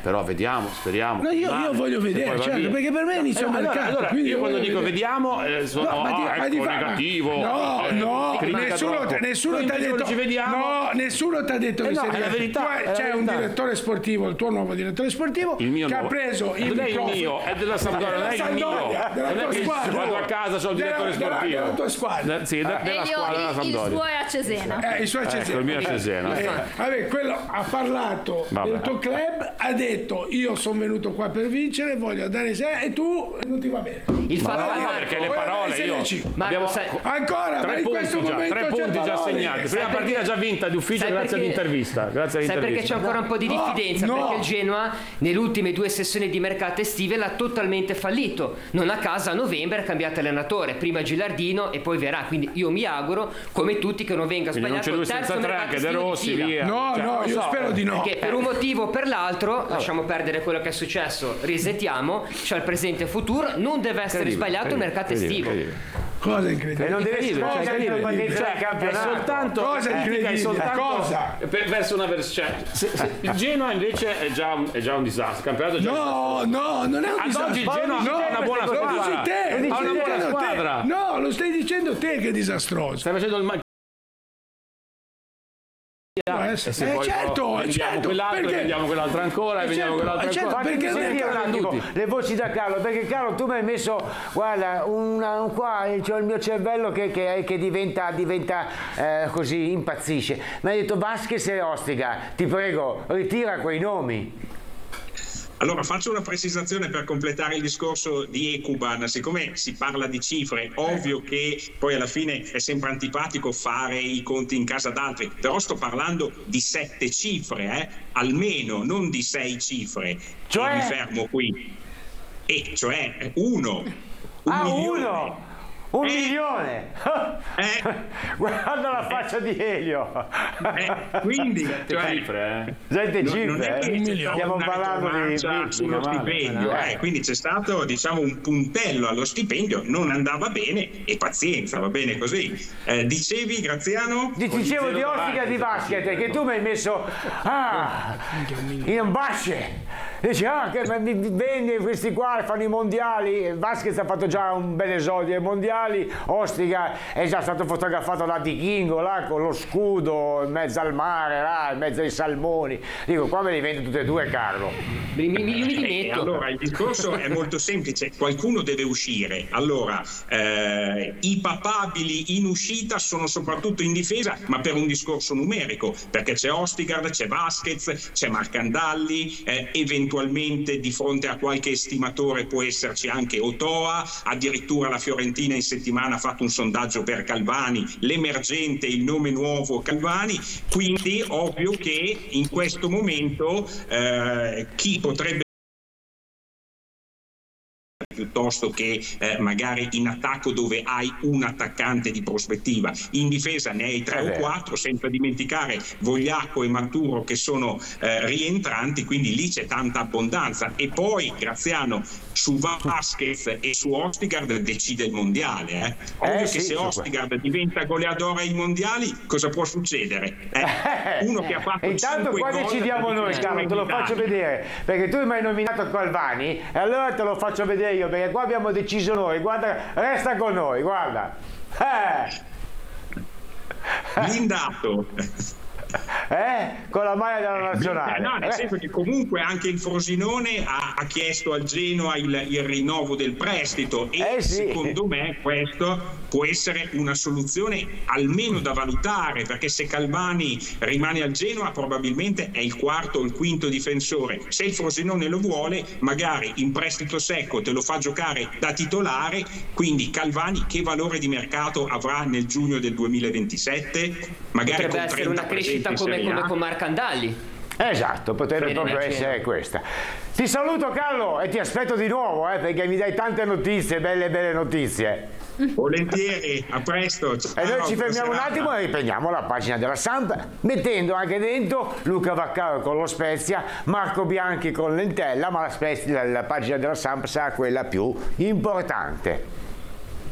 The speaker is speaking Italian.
però vediamo, speriamo. No, io voglio vedere, certo, perché per me inizia il mercato. Allora, quindi io quando dico vediamo, sono negativo. Nessuno ti ha detto. No, nessuno ti ha detto che sei è la verità. C'è un direttore sportivo, il tuo nuovo direttore sportivo, che ha preso il microfono. Non è il mio, è della Sampdoria, non è il mio. Non è che vado a casa, c'ho il direttore sportivo. Della tua squadra. Sì, della squadra della Sampdoria. Il suo è a Cesena. Il suo è a Cesena. Il mio è a Cesena. Vabbè, quello ha parlato del tuo club, ha detto io sono venuto qua per vincere, voglio andare e tu non ti va bene. Il fatto perché le parole abbiamo ancora 3 punti già segnati. Prima partita già vinta d'ufficio grazie all'intervista. Sai perché c'è ancora un po' di diffidenza? Perché il Genoa nelle ultime 2 sessioni di mercato estive l'ha totalmente fallito. Non a caso a novembre ha cambiato allenatore, prima Gilardino e poi Verà. Quindi io mi auguro, come tutti, che non venga sbagliato il terzo mercato estivo di fila. No, io spero di no. Perché per un motivo o per l'altro, lasciamo perdere quello che è successo, resettiamo, c'è il presente e futuro, non deve essere sbagliato il mercato estivo. Cosa incredibile. Non deve essere è soltanto cosa incredibile. Cosa? Verso una versione. Il Genoa invece è già un disastro. Il campionato è già no, non è un disastro. Ad oggi il Genoa ha una buona squadra. Ha una buona squadra. No, lo stai dicendo te che è disastroso. Stai facendo il certo, quell'altro, vendiamo quell'altro ancora e vendiamo quell'altro ancora. Perché le voci da Carlo, perché Carlo tu mi hai messo, guarda, qua c'ho il mio cervello che diventa così, impazzisce. Mi hai detto Vasquez e Ostiga, ti prego, ritira quei nomi. Allora faccio una precisazione per completare il discorso di Ekuban. Siccome si parla di cifre, ovvio che poi alla fine è sempre antipatico fare i conti in casa d'altri, però sto parlando di 7 cifre, almeno, non di 6 cifre. Cioè? Mi fermo qui. E cioè 1 milione. 1 milione! Guarda la faccia di Elio! Quindi, 7 cifre, 7 cifre, stiamo parlando di sullo stipendio, quindi c'è stato, diciamo, un puntello allo stipendio, non andava bene e pazienza, va bene così. Dicevi, Graziano? Dicevo di Ostiga di basket, che tu mi hai messo in un basce. Dici, che mi vende questi qua, fanno i mondiali. Vasquez ha fatto già un bel esordio ai mondiali. Ostiga è già stato fotografato da Vichingo là con lo scudo in mezzo al mare, là, in mezzo ai salmoni. Dico, qua me li vende tutte e due, Carlo. Mi dimetto. Allora il discorso è molto semplice, qualcuno deve uscire. Allora i papabili in uscita sono soprattutto in difesa, ma per un discorso numerico, perché c'è Ostigard, c'è Vasquez, c'è Marcandalli, eventualmente di fronte a qualche estimatore può esserci anche Otoa, addirittura la Fiorentina in settimana ha fatto un sondaggio per Calvani, l'emergente, il nome nuovo Calvani, quindi ovvio che in questo momento chi potrebbe piuttosto che magari in attacco dove hai un attaccante di prospettiva, in difesa ne hai 3 o 4, senza dimenticare Vogliacco e Maturo che sono rientranti, quindi lì c'è tanta abbondanza. E poi Graziano, su Vasquez e su Ostigard decide il mondiale, ovvio che se Ostigard diventa goleador ai mondiali cosa può succedere? Uno che ha fatto intanto qua decidiamo noi, Carlo, te lo faccio vedere, perché tu mi hai nominato Calvani e allora te lo faccio vedere io, perché qua abbiamo deciso noi. Guarda, resta con noi, guarda. Blindato. Con la maglia della nazionale. No, nel senso che comunque anche il Frosinone ha chiesto al Genoa il rinnovo del prestito e secondo me questo può essere una soluzione almeno da valutare, perché se Calvani rimane al Genoa probabilmente è il quarto o il quinto difensore. Se il Frosinone lo vuole, magari in prestito secco te lo fa giocare da titolare, quindi Calvani che valore di mercato avrà nel giugno del 2027? Magari potrebbe essere una crescita come con Marcandalli. Esatto, potrebbe proprio essere questa. Ti saluto, Carlo, e ti aspetto di nuovo, perché mi dai tante notizie, belle notizie. Volentieri, a presto. Ciao, e noi ci fermiamo un attimo e riprendiamo la pagina della Samp, mettendo anche dentro Luca Vaccaro con lo Spezia, Marco Bianchi con l'Entella, ma la pagina della Samp sarà quella più importante.